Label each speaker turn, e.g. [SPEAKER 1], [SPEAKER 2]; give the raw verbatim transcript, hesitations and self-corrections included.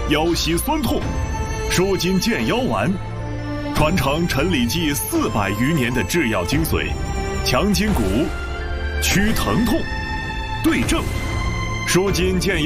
[SPEAKER 1] 腰膝酸痛，舒筋健腰丸，传承陈李济四百余年的制药精髓，强筋骨，驱疼痛，对症，舒筋健腰。